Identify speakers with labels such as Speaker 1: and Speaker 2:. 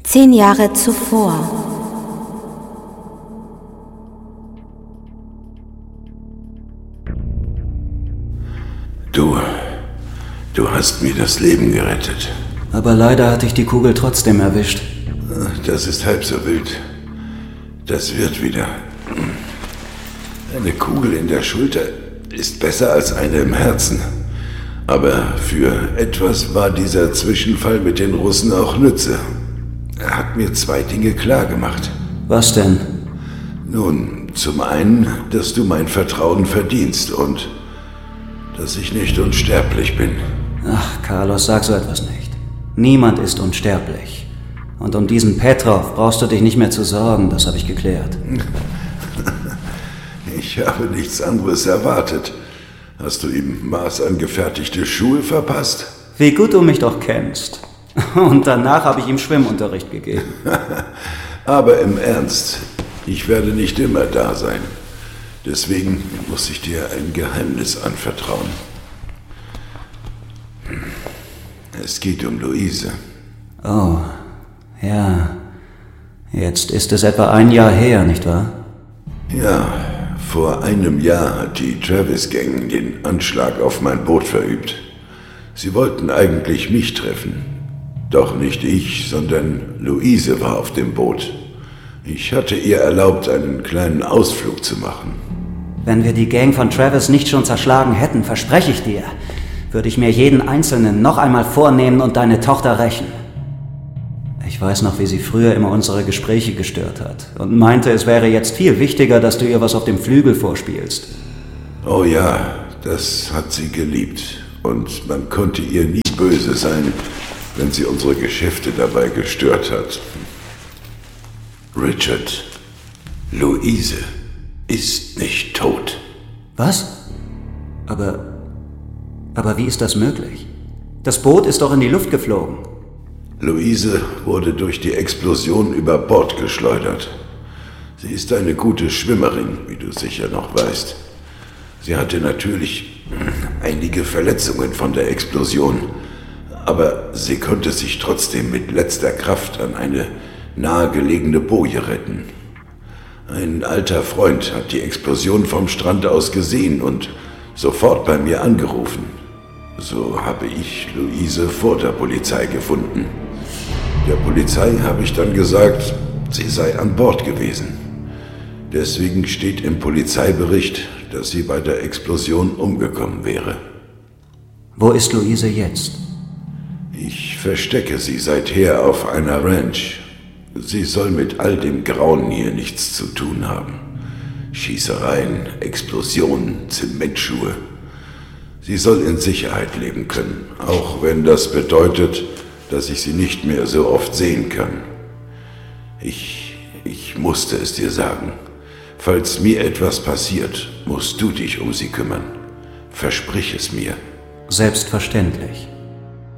Speaker 1: 10 Jahre zuvor.
Speaker 2: Du hast mir das Leben gerettet.
Speaker 3: Aber leider hat dich die Kugel trotzdem erwischt.
Speaker 2: Das ist halb so wild. Das wird wieder. Eine Kugel in der Schulter ist besser als eine im Herzen. Aber für etwas war dieser Zwischenfall mit den Russen auch Nütze. Er hat mir 2 Dinge klargemacht.
Speaker 3: Was denn?
Speaker 2: Nun, zum einen, dass du mein Vertrauen verdienst und dass ich nicht unsterblich bin.
Speaker 3: Ach, Carlos, sag so etwas nicht. Niemand ist unsterblich. Und um diesen Petrov brauchst du dich nicht mehr zu sorgen, das habe ich geklärt.
Speaker 2: Ich habe nichts anderes erwartet. Hast du ihm maßangefertigte Schuhe verpasst?
Speaker 3: Wie gut du mich doch kennst. Und danach habe ich ihm Schwimmunterricht gegeben.
Speaker 2: Aber im Ernst, ich werde nicht immer da sein. Deswegen muss ich dir ein Geheimnis anvertrauen. Es geht um Luise.
Speaker 3: Oh, ja. Jetzt ist es etwa 1 Jahr her, nicht wahr?
Speaker 2: Ja, vor einem Jahr hat die Travis-Gang den Anschlag auf mein Boot verübt. Sie wollten eigentlich mich treffen. Doch nicht ich, sondern Luise war auf dem Boot. Ich hatte ihr erlaubt, einen kleinen Ausflug zu machen.
Speaker 3: Wenn wir die Gang von Travis nicht schon zerschlagen hätten, verspreche ich dir, würde ich mir jeden Einzelnen noch einmal vornehmen und deine Tochter rächen. Ich weiß noch, wie sie früher immer unsere Gespräche gestört hat und meinte, es wäre jetzt viel wichtiger, dass du ihr was auf dem Flügel vorspielst.
Speaker 2: Oh ja, das hat sie geliebt. Und man konnte ihr nie böse sein, wenn sie unsere Geschäfte dabei gestört hat. Richard, Luise ist nicht tot.
Speaker 3: Was? Aber wie ist das möglich? Das Boot ist doch in die Luft geflogen.
Speaker 2: Luise wurde durch die Explosion über Bord geschleudert. Sie ist eine gute Schwimmerin, wie du sicher noch weißt. Sie hatte natürlich einige Verletzungen von der Explosion, aber sie konnte sich trotzdem mit letzter Kraft an eine nahegelegene Boje retten. Ein alter Freund hat die Explosion vom Strand aus gesehen und sofort bei mir angerufen. So habe ich Luise vor der Polizei gefunden. Der Polizei habe ich dann gesagt, sie sei an Bord gewesen. Deswegen steht im Polizeibericht, dass sie bei der Explosion umgekommen wäre.
Speaker 3: Wo ist Luise jetzt?
Speaker 2: Ich verstecke sie seither auf einer Ranch. Sie soll mit all dem Grauen hier nichts zu tun haben. Schießereien, Explosionen, Zementschuhe. Sie soll in Sicherheit leben können, auch wenn das bedeutet, dass ich sie nicht mehr so oft sehen kann. Ich musste es dir sagen. Falls mir etwas passiert, musst du dich um sie kümmern. Versprich es mir.
Speaker 3: Selbstverständlich.